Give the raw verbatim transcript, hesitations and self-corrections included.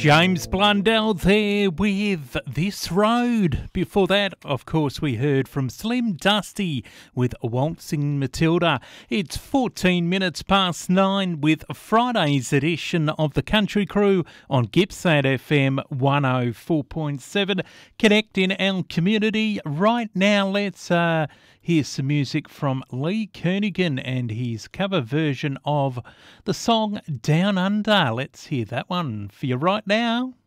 James Blundell there with This Road. Before that, of course, we heard from Slim Dusty with Waltzing Matilda. It's fourteen minutes past nine with Friday's edition of the Country Crew on Gippsland F M one oh four point seven. Connecting our community. Right now, let's uh, hear some music from Lee Kernaghan and his cover version of the song Down Under. Let's hear that one for you right now.